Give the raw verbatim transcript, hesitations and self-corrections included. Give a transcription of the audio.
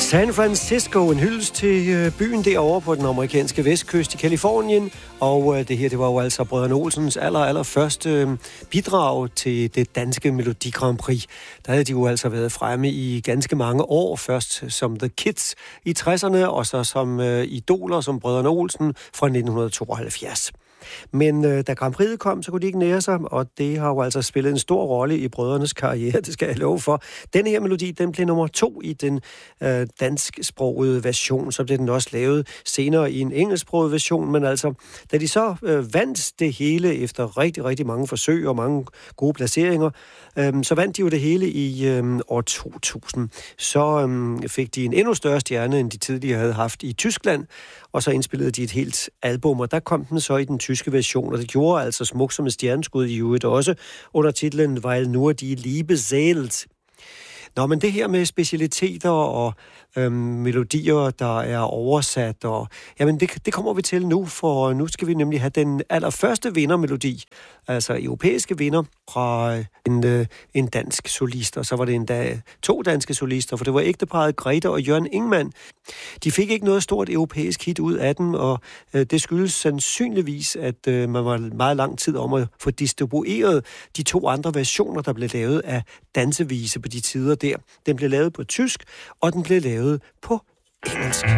San Francisco, en hyldest til byen derovre på den amerikanske vestkyst i Californien. Og det her, det var jo altså Brødrene Olsens aller, aller første bidrag til det danske Melodi Grand Prix. Der havde de jo altså været fremme i ganske mange år. Først som The Kids i tresserne, og så som idoler som Brødrene Olsen fra nitten tooghalvfjerds. Men øh, da Grand Prix'et kom, så kunne de ikke nære sig, og det har jo altså spillet en stor rolle i brødrenes karriere, det skal jeg love for. Den her melodi, den blev nummer to i den øh, dansksprogede version, så blev den også lavet senere i en engelsksproget version, men altså, da de så øh, vandt det hele efter rigtig, rigtig mange forsøg og mange gode placeringer, øh, så vandt de jo det hele i øh, år to tusind. Så øh, fik de en endnu større stjerne, end de tidligere havde haft i Tyskland, og så indspillede de et helt album, og der kom den så i den tyske version, og det gjorde altså Smuk som et stjerneskud i øvrigt også, under titlen Weil nur die Liebe zählt. Nå, men det her med specialiteter og øhm, melodier, der er oversat, og, jamen det, det kommer vi til nu, for nu skal vi nemlig have den allerførste vindermelodi, altså europæiske vinder fra en, øh, en dansk solist, og så var det endda to danske solister, for det var ægteparret Grete og Jørgen Ingmann. De fik ikke noget stort europæisk hit ud af dem, og øh, det skyldes sandsynligvis, at øh, man var meget lang tid om at få distribueret de to andre versioner, der blev lavet af dansevise på de tider der. Den blev lavet på tysk, og den blev lavet på engelsk.